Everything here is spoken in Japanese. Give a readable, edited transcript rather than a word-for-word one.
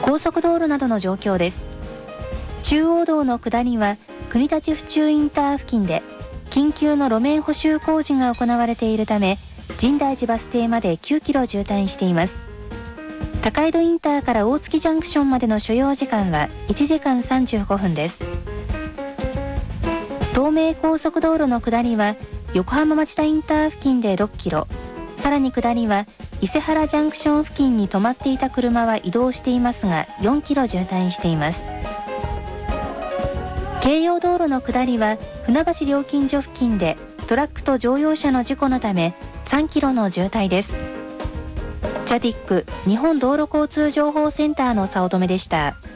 高速道路などの状況です。中央道の下りは国立府中インター付近で緊急の路面補修工事が行われているため、深大寺バス停まで9キロ渋滞しています。高井戸インターから大月ジャンクションまでの所要時間は1時間35分です。東名高速道路の下りは横浜町田インター付近で6キロ、さらに下りは伊勢原ジャンクション付近に止まっていた車は移動していますが4キロ渋滞しています。京葉道路の下りは船橋料金所付近でトラックと乗用車の事故のため3キロの渋滞です。ジャティック日本道路交通情報センターの早乙女でした。